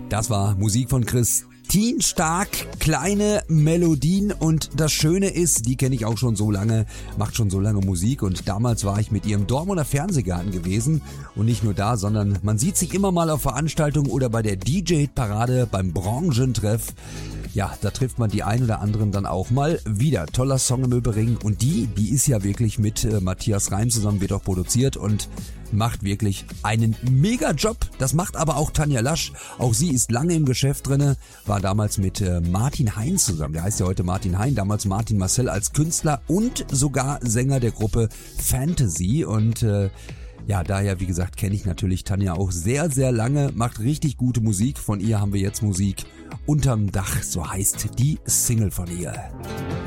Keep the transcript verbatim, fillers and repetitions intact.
Das war Musik von Christine Stark, kleine Melodien, und das Schöne ist, die kenne ich auch schon so lange, macht schon so lange Musik, und damals war ich mit ihr im Dortmunder Fernsehgarten gewesen, und nicht nur da, sondern man sieht sich immer mal auf Veranstaltungen oder bei der D J-Parade, beim Branchentreff. Ja, da trifft man die ein oder anderen dann auch mal wieder. Toller Song im Übrigen, und die, die ist ja wirklich mit äh, Matthias Reim zusammen, wird auch produziert und macht wirklich einen Mega-Job. Das macht aber auch Tanja Lasch. Auch sie ist lange im Geschäft drinne, war damals mit äh, Martin Hein zusammen. Der heißt ja heute Martin Hein, damals Martin Marcel als Künstler und sogar Sänger der Gruppe Fantasy. Und äh, ja, daher, wie gesagt, kenne ich natürlich Tanja auch sehr, sehr lange, macht richtig gute Musik. Von ihr haben wir jetzt Musik Unterm Dach, so heißt die Single von ihr.